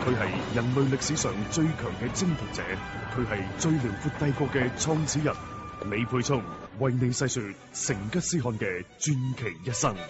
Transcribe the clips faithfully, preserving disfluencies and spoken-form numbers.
佢係人類歷史上最強嘅征服者，佢係最遼闊帝國嘅創始人。李沛聰為你細說成吉思汗嘅傳奇一生。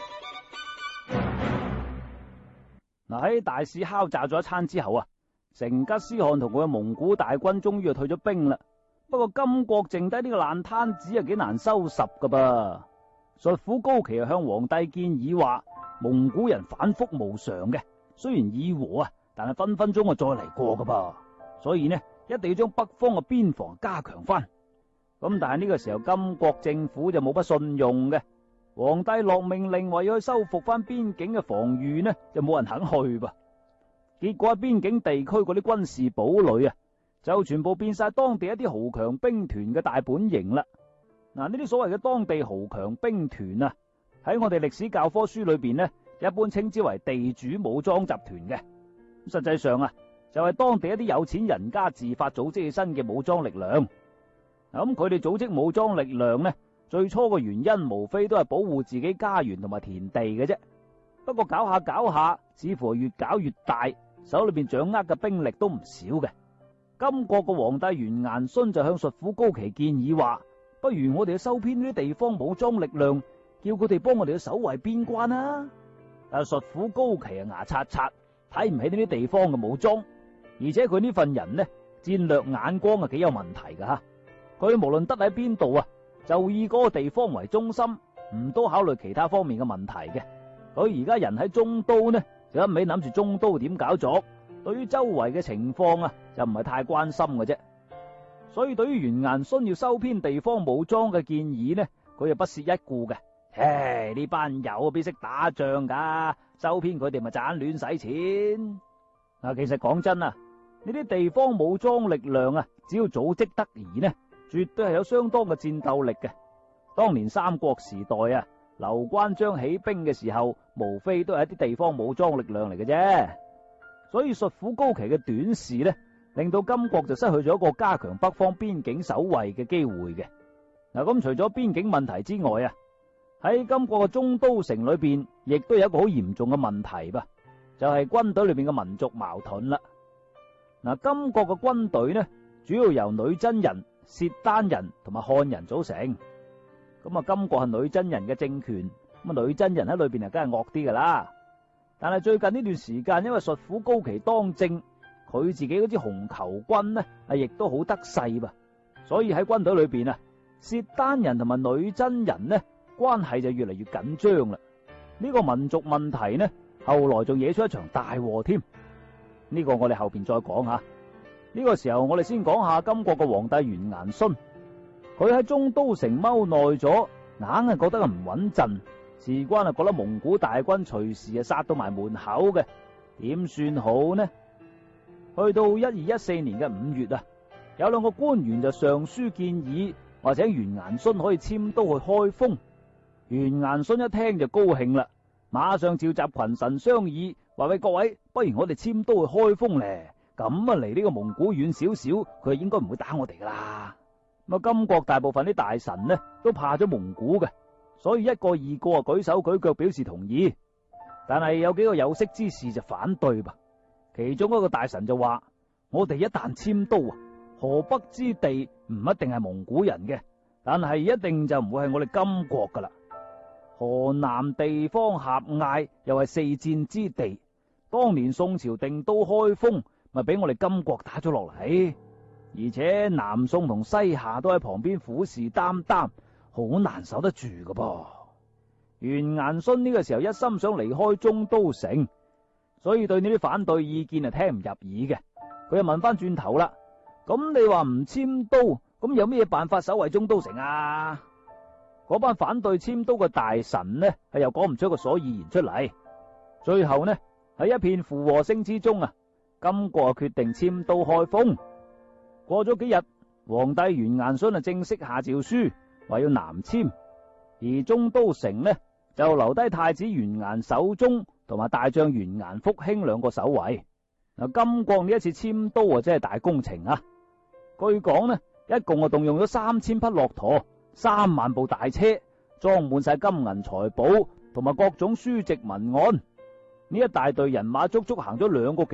嗱，喺大肆敲詐咗一餐之後啊，成吉思汗同佢嘅蒙古大軍終於退咗兵啦。不過金國剩低呢個爛攤子啊，幾難收拾噶噃。術虎高奇啊，向皇帝建議話，蒙古人反覆無常嘅，雖然議和啊，但係分分鐘啊再嚟過噶噃。所以呢，一定要將北方嘅邊防加強翻。咁但係呢個時候金國政府就冇乜信用嘅，皇帝落命令話要去修復翻邊境嘅防禦呢，就冇人肯去噃。結果喺邊境地區嗰啲軍事堡壘啊，就全部變晒當地一啲豪強兵團嘅大本營啦。嗱，呢啲所謂嘅當地豪強兵團啊，喺我哋歷史教科書裏邊呢，一般稱之為地主武裝集團嘅。實際上啊，就係當地一啲有錢人家自發組織起身嘅武裝力量。咁佢哋組織武裝力量呢，最初嘅原因無非都係保護自己家園同埋田地嘅啫。不過搞下搞下，似乎係越搞越大，手裏邊掌握嘅兵力都唔少嘅。金國嘅皇帝完顏孫就向術虎高奇建議話，不如我哋去收編呢啲地方武裝力量，叫佢哋幫我哋去守衛邊關啊！但係術虎高奇啊，牙刷刷，睇唔起呢啲地方嘅武裝，而且佢呢份人呢，戰略眼光啊幾有問題噶吓。佢無論得喺邊度啊，就以嗰個地方為中心，唔多考慮其他方面嘅問題嘅。佢而家人喺中都呢，就一味諗住中都點搞作，對於周圍嘅情況啊，就唔係太關心嘅啫。所以對於完顏孫要收編地方武裝嘅建議呢，佢又不屑一顧嘅。唉，呢班友邊識打仗噶，收編佢哋咪盞亂使錢。嗱，其實講真啊，呢啲地方武裝力量啊，只要組織得宜呢，絕對係有相當嘅戰鬥力嘅。當年三國時代啊，劉關張起兵嘅時候，無非都係一啲地方武裝力量嚟嘅啫。所以術虎高奇嘅短視呢，令到金國就失去咗一個加強北方邊境守衛嘅機會嘅。嗱，咁除咗邊境問題之外啊，喺金國嘅中都城裏邊，亦都有一個好嚴重嘅問題噃，就係軍隊裏邊嘅民族矛盾啦。嗱，金國嘅軍隊呢，主要由女真人、契丹人同埋漢人組成。咁啊，金國係女真人嘅政權，咁啊，女真人喺裏邊啊，梗係惡啲噶啦。但係最近呢段時間，因為術虎高奇當政，佢自己嗰支紅球軍呢，啊，亦都好得勢噃。所以喺軍隊裏邊啊，契丹人同埋女真人呢，關係就越嚟越緊張啦。呢個民族問題呢，後來仲惹出一場大禍添。呢個我哋後邊再講下。呢個時候我哋先講下金國嘅皇帝完顏孫。佢喺中都城踎耐咗，硬係覺得唔穩陣，事關啊覺得蒙古大軍隨時啊殺到埋門口嘅，點算好呢？去到一二一四年嘅五月啊，有兩個官員就上書建議，話請完顏孫可以遷都去開封。完顏孫一聽就高興啦，馬上召集群臣商議，話喂，各位，不如我哋遷都去開封咧，咁啊離呢個蒙古遠少少，佢應該唔會打我哋噶啦。咁啊，金國大部分啲大臣呢都怕咗蒙古嘅，所以一個二個啊舉手舉腳表示同意。但係有幾個有識之士就反對吧。其中一個大臣就話：我哋一旦遷都啊，河北之地唔一定係蒙古人嘅，但係一定就唔會係我哋金國噶啦。河南地方狹隘，又係四戰之地，當年宋朝定都開封，咪俾我哋金國打咗落嚟。而且南宋同西夏都喺旁邊虎視眈眈，好難守得住噶噃。完顏孫呢個時候一心想離開中都城，所以對呢啲反對意見啊聽唔入耳嘅。佢又問翻轉頭啦，咁你話唔遷都，咁有咩辦法守衛中都城啊？嗰班反對遷都嘅大臣呢，係又講唔出個所以然出嚟。最後呢，喺一片附和聲之中啊，金國決定遷都開封。過咗幾日，皇帝完顏孫啊正式下詔書，話要南遷，而中都城呢就留低太子完顏守忠同埋大將完顏復興兩個守衛。嗱，金國呢一次遷都啊，真係大工程啊！據講呢，一共啊動用咗三千匹駱駝、三萬部大車，裝滿晒金銀財寶同埋各種書籍文案。呢一大隊人馬足足行咗兩個